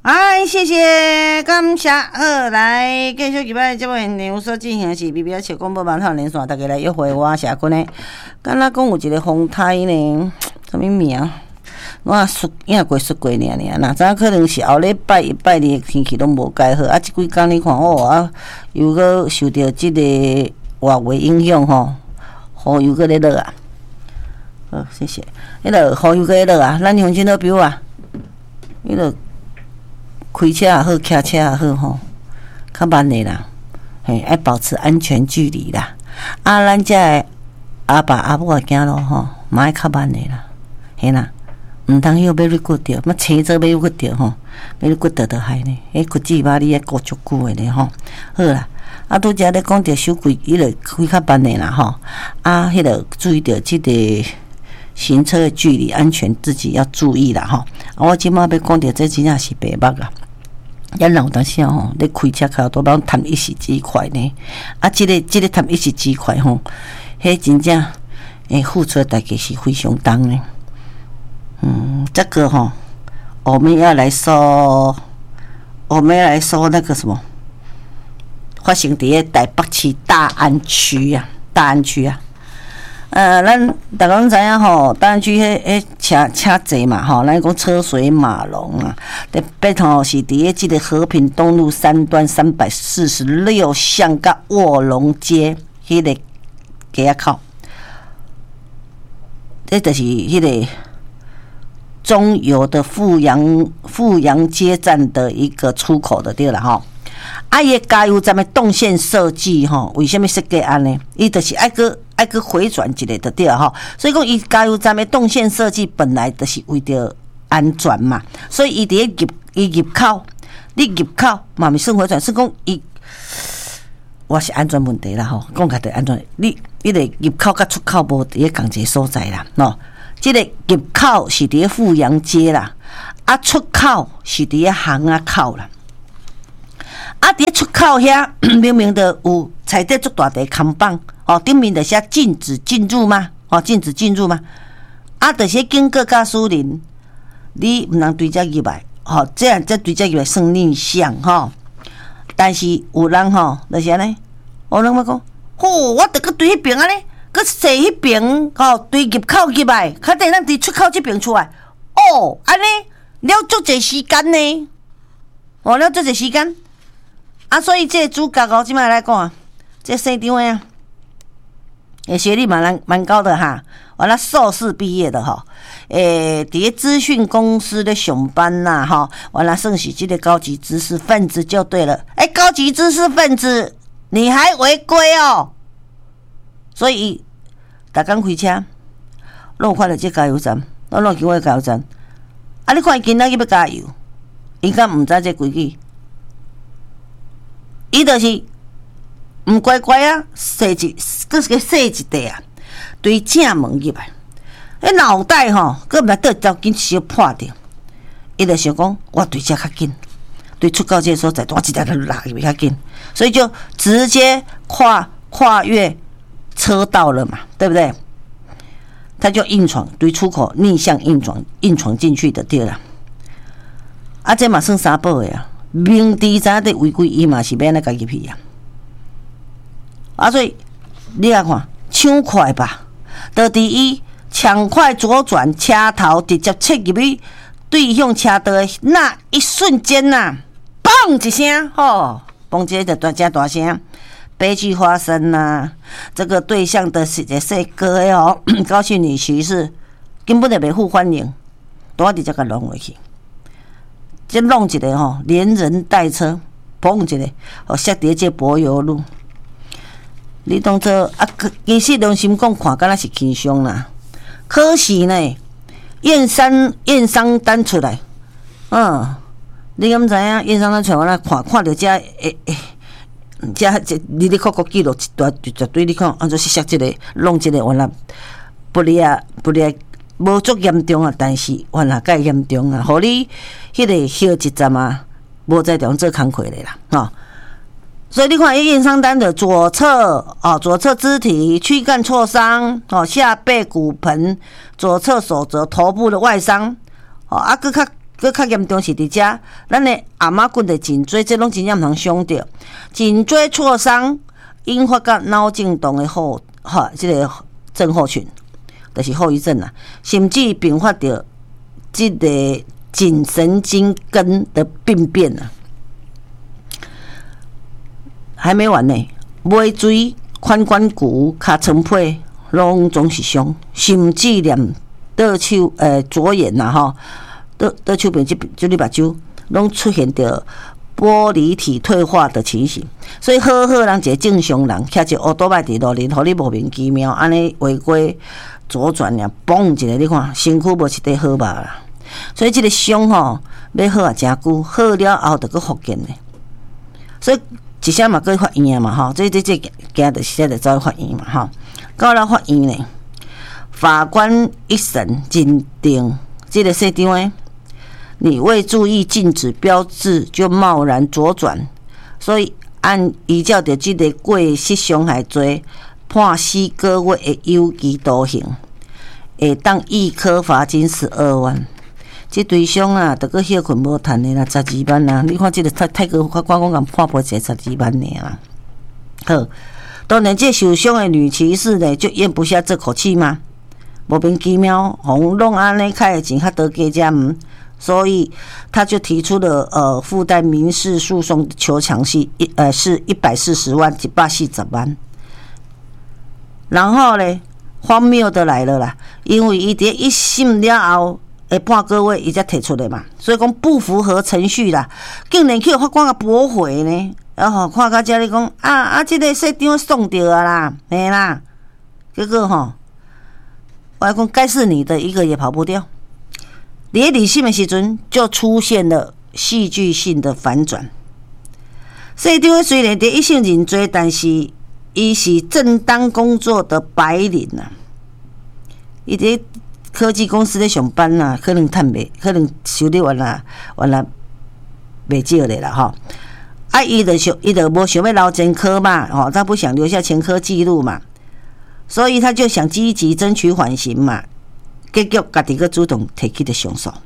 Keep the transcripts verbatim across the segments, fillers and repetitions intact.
哎，谢谢，感谢。好，来继续今摆节目现场所进行的是 B B S 笑广播网络连线，大家来约会我社群的。敢若讲有一个风台呢，什么名？我也说影过说过尔尔，哪知影可能是后礼拜一拜二的天气拢无介好，啊，即几工你看哦啊，又搁受到即个外围影响吼，雨又搁咧落啊。好，谢谢。迄落雨又搁咧落啊，咱乡亲都比如啊，迄落。开车也好，骑车也好吼，较慢的啦，嘿，爱保持安全距离啦。啊，咱遮的阿爸阿母啊，行路吼，嘛爱较慢的啦，嘿啦，毋通迄个要你骨着，乜车做要骨着吼，要你骨倒倒害呢？迄骨子巴你爱顾足久的咧吼。好啦，啊，拄则咧讲着手规，迄个开较慢的啦吼，啊，迄个注意着即个。行车的距离安全自己要注意啦吼！啊，我即摆要讲到这真正是白目啦。咱有当时吼，咧开车开多帮贪一时之快呢。啊，即、这个即、这个贪一时之快吼，迄真正诶付出的代价是非常重的。嗯，这个吼，我们要来说，我们要来说那个什么，发生伫台北市大安区啊，大安区啊。呃，咱大家拢知影吼，大安区迄迄车车侪嘛吼，咱讲车水马龙啊。特别吼是伫咧即个和平东路三段三百四十六巷甲卧龙街迄个街仔口，这就是迄个中油的富阳富阳街站的一个出口的对啦吼。啊，伊加油站的动线设计吼，为什么设计安尼？伊就是爱个。爱去回转一个就对了吼，所以讲伊加油站的动线设计本来就是为着安全嘛，所以伊伫入伊入口，你入口嘛咪算回转，是讲伊我是安全问题啦吼，讲起来安全，你你个入口甲出口无伫咧同一个所在啦，喏，即个入口是伫咧富阳街啦，啊出口是伫咧巷仔口啦。啊！伫出口遐明明的有彩底足大地看板，哦，顶面的写禁止进入吗？哦，禁止进入吗？啊，就是经过甲树林，你毋通对遮入来，哦，这样这对遮入来算逆向吼。但是有人吼，就是安尼，有人要讲，吼，我得去对迄边安尼，去坐迄边，吼，对入口入来，较等咱伫出口这边出来，哦，安尼了足侪时间呢，哦，了足侪时间。啊，所以这个主角哦，即摆来讲啊，这县长的啊，诶，学历蛮蛮高的哈，完了硕士毕业的哈，诶，伫咧资讯公司咧上班呐哈，完了算是这个高级知识分子就对了，诶、欸，高级知识分子你还违规哦，所以逐工开车，拢有看到这加油站，拢拢经过加油站，啊，你看伊今仔日要加油，伊敢毋知这规矩？伊就是毋乖乖啊，踅一，搁是个踅一地啊，对正门入来，迄脑袋吼，搁毋知倒一条筋小破掉，伊就想讲，我对遮较紧，对出口这个所在，我一条条拉入较紧，所以就直接跨跨越车道了嘛，对不对？他就硬闯，对出口逆向硬闯，硬闯进去的对啦。啊，这嘛算三宝的啊。明知影在违规，伊嘛是要安尼家入去啊！啊，所以你来看，抢快吧，就伫伊抢快左转车头，直接切入去对向车道的那一瞬间呐、啊，嘣一声，吼，嘣一个就真大声，悲剧发生呐、啊！这个对象的是一个细哥的哦，高姓女骑士根本就袂赴欢迎，多直接甲弄回去。这弄一个吼，连人带车，砰一个，哦，摔伫这柏油路。你当作啊，其实良心讲，看敢若是轻伤啦。可是呢，验伤验伤单出来，嗯，你敢知影？验伤单出来，我来看看到这诶诶，这这哩哩扣扣记录一段，绝对你看，按做是摔一个，弄一个，原来不哩啊，不哩。无足严重啊，但是原来介严重啊，互你迄个休一站啊，无在中做工课咧啦，吼、哦。所以你看，伊验伤单的左侧哦，左侧肢体躯干挫伤，哦，下背骨盆，左侧手肘头部的外伤，哦，啊，搁较佫较严重是伫遮，咱的阿妈骨的颈椎，这拢真正毋通伤着。颈椎挫伤引发到脑震动的后，哈，这个症候群，就是后遗症啦，甚至并发着这个颈神经根的病变啊，还没完呢。尾椎、髋关节、骹床皮拢总是伤，甚至连倒手呃左眼呐吼，倒倒手边即即里目睭拢出现着玻璃体退化的情形。所以好好人一个正常人，骑一乌多摆伫路面，互你莫名其妙安尼违规左转呀，嘣一个你看身躯无一块好肉啦。所以即个伤吼要好啊，真久，好了后就搁复健的。所以一声嘛搁去法院嘛吼，这这这惊着现在就走去法院嘛吼。到了法院呢，法官一审认定这个社长诶，你未注意禁止标志就贸然左转，所以按依照着这个过失伤害罪，判四个月的有期徒刑，会当一科罚金十二万。这对伤啊，得个休困无趁的啦，十二万啦。你看这个泰泰国法官讲，判赔才十二万尔啦。好，当然这受伤的女骑士呢，就咽不下这口气嘛，莫名其妙，红弄安尼开的钱较多加加唔，所以他就提出了呃附带民事诉讼求偿是一呃是一百四十万，一百四十万。然后呢，荒谬的来了啦，因为伊伫一审了后。诶，半个月伊才提出来嘛，所以讲不符合程序啦，竟然去法官甲驳回呢。然后看到这里讲啊啊，这个社长送掉啊啦，嘿啦，结果吼，我来讲该是你的一个也跑不掉。伫理性的时阵，就出现了戏剧性的反转。社长虽然伫一审认罪，但是伊是正当工作的白领啊，伊伫科技公司咧上班啦，可能趁袂，可能收入原来原来袂少咧啦吼。啊，伊就想，伊就无想要捞前科嘛，吼，他不想留下前科记录嘛，所以他就想积极争取缓刑嘛。结果家己个主动提起的上诉，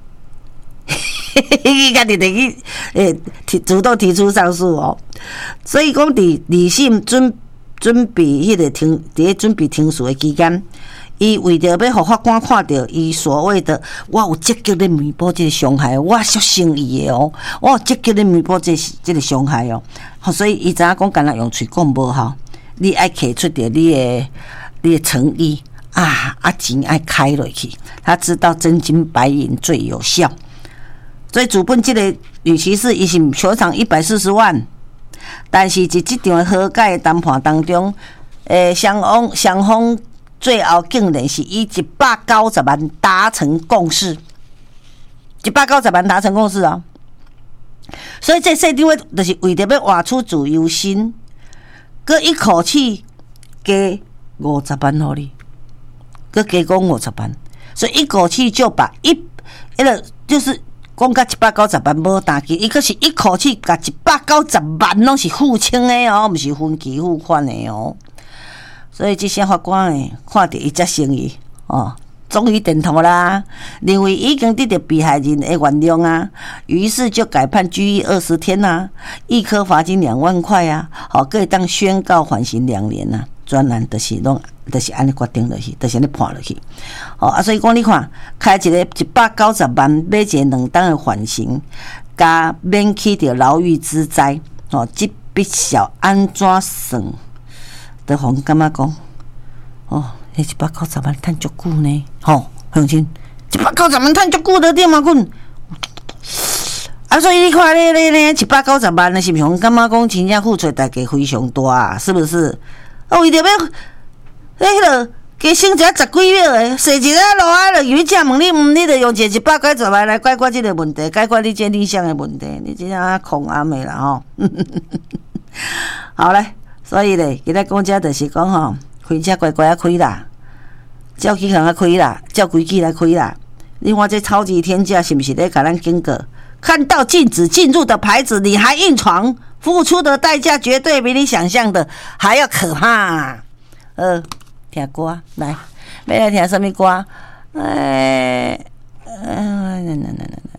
家己提起诶，提主动提出上诉哦。所以讲，伫理性准准备迄个听，伫咧准备听诉的期间。伊为着要互法官看到伊所谓的我有积极咧弥补这个伤害，我相信伊的哦，我有积极咧弥补这这个伤害哦，所以伊知影讲干那用嘴讲无效，你爱摕出着你的你的诚意啊，啊钱爱开落去，他知道真金白银最有效，所以主本这个女骑士伊是求偿一百四十万，但是伫这场和解谈判当中，诶，双方双方。最后竟然是以一百九十万达成共识，一百九十万达成共识啊！所以这社长就是为着要画出自由心，佮一口气加五十万互你，佮加讲五十万，所以一口气就把一迄个就是讲甲一百九十万无打击，伊可是一口气甲一百九十万拢是付清的哦，毋是分期付款的哦。所以这些法官诶，看到伊才生意哦，终于点头啦，认为已经得到被害人的原谅啊，于是就改判拘役二十天啊，一科罚金两万块啊，好，可以当宣告缓刑两年啊，专栏就是拢就是安尼决定落去，就是安尼判落去。哦啊，所以讲你看，开一个一百九十万买一个两档的缓刑，加免去着牢狱之灾，哦，这笔小安怎算？德宏感觉讲，哦，迄一百九十万趁足久呢，吼，乡亲，一百九十万趁足久的点嘛滚，啊，所以你看咧咧咧，一百九十万，是毋是感觉讲真正付出代价非常大啊？是不是？啊，为着要，迄个加省一下十几秒诶，洗一下落来了，有一只问你，嗯，你着用一一百九十万来解决这个问题，解决你这理想的问题，你真正空暗的啦吼。好嘞。所以咧，今仔讲遮就是讲吼，开车乖乖啊开啦，照起行啊开啦，照规矩来开啦。你看这超级天价是不是咧？甲咱经过看到禁止进入的牌子，你还硬闯，付出的代价绝对比你想象的还要可怕。呃，听歌来，要来听什么歌？哎，哎，来来来来来。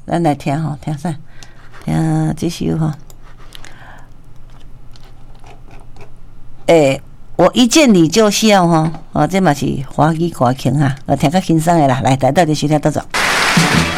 咱来听吼，听啥？听这首吼。诶、欸，我一见你就笑吼，哦，这嘛是华语歌曲哈，我听较轻松的啦，来，来到就收听到走。